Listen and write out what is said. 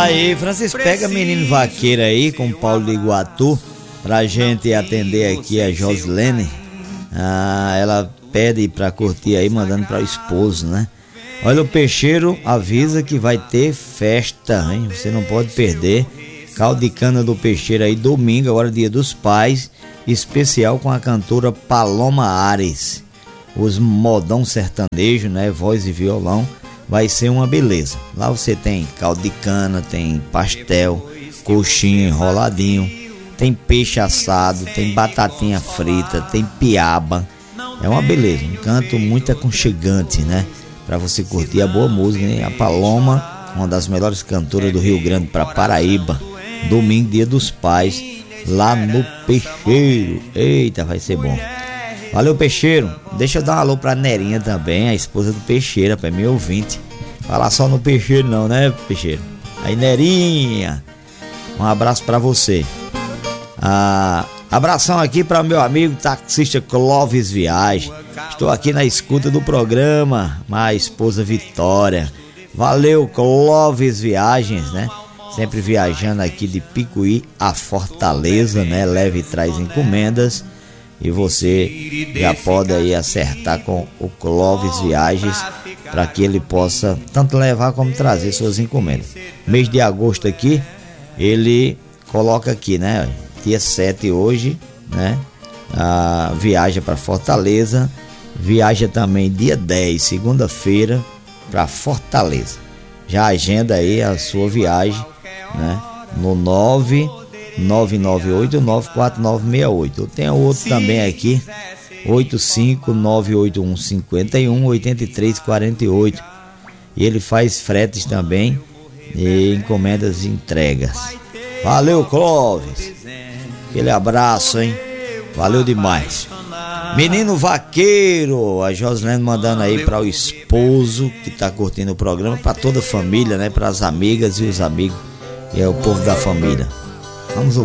Aí, Francisco, pega menino vaqueiro aí com Paulo de Iguatu pra gente atender aqui a Joslene. Ela pede pra curtir aí, mandando para o esposo, né? Olha, o Peixeiro avisa que vai ter festa, hein? Você não pode perder. Caldo de cana do Peixeiro aí, domingo, agora dia dos pais, especial com a cantora Paloma Ares. Os modão sertanejo, né? Voz e violão. Vai ser uma beleza. Lá você tem caldo de cana, tem pastel, coxinha enroladinho, tem peixe assado, tem batatinha frita, tem piaba. É uma beleza, um canto muito aconchegante, né? Pra você curtir a boa música, né? A Paloma, uma das melhores cantoras do Rio Grande para Paraíba. Domingo, dia dos pais, lá no Peixeiro. Eita, vai ser bom. Valeu, Peixeiro. Deixa eu dar um alô pra Nerinha também, a esposa do Peixeiro, pra meu ouvinte. Falar só no Peixeiro não, né, Peixeiro? Aí, Nerinha, um abraço pra você. Abração aqui para meu amigo taxista Clóvis Viagem. Estou aqui na escuta do programa, minha esposa Vitória. Valeu, Clóvis Viagens, né? Sempre viajando aqui de Picuí a Fortaleza, né? Leve e traz encomendas. E você já pode aí acertar com o Clóvis Viagens para que ele possa tanto levar como trazer suas encomendas. Mês de agosto aqui, ele coloca aqui, né? Dia 7 hoje, né? Viaja para Fortaleza. Viaja também dia 10, segunda-feira, para Fortaleza. Já agenda aí a sua viagem, né? No 999894968. Eu tenho outro também aqui, 85981518348. E ele faz fretes também e encomendas e entregas. Valeu, Clóvis. Aquele abraço, hein? Valeu demais. Menino vaqueiro, a Joslene mandando aí para o esposo que tá curtindo o programa, para toda a família, né? Para as amigas e os amigos e é o povo da família. Vamos